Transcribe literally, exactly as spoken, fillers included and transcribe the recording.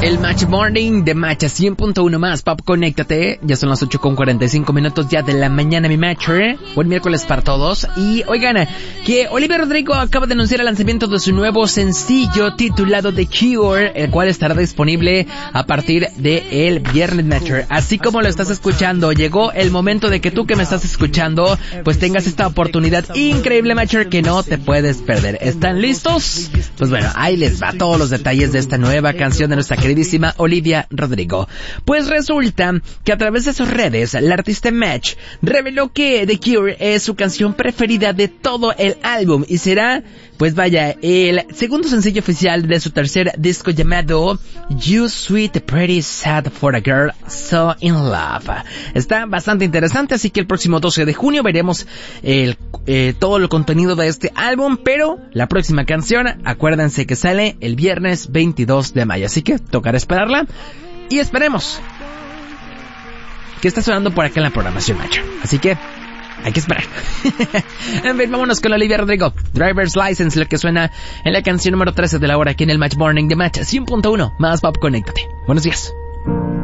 El Match Morning de Match a cien punto uno más. Pop, conéctate. Ya son las ocho con cuarenta y cinco minutos ya de la mañana, mi Matcher. Buen miércoles para todos. Y oigan, que Olivia Rodrigo acaba de anunciar el lanzamiento de su nuevo sencillo titulado The Cure, el cual estará disponible a partir de el viernes, Matcher. Así como lo estás escuchando, llegó el momento de que tú que me estás escuchando, pues tengas esta oportunidad increíble, Matcher, que no te puedes perder. ¿Están listos? Pues bueno, ahí les va todos los detalles de esta nueva canción de nuestra queridísima Olivia Rodrigo. Pues resulta que a través de sus redes, la artista Match reveló que The Cure es su canción preferida de todo el álbum y será, pues vaya, el segundo sencillo oficial de su tercer disco llamado You Sweet Pretty Sad for a Girl So In Love. Está bastante interesante, así que el próximo doce de junio veremos el, eh, todo el contenido de este álbum, pero la próxima canción, acuérdense que sale el viernes veintidós de mayo, así que tocará esperarla y esperemos que está sonando por acá en la programación, macho. Así que hay que esperar. En fin, vámonos con Olivia Rodrigo. Driver's License, lo que suena en la canción número trece de la hora aquí en el Match Morning de Match cien punto uno más Pop, conéctate. Buenos días.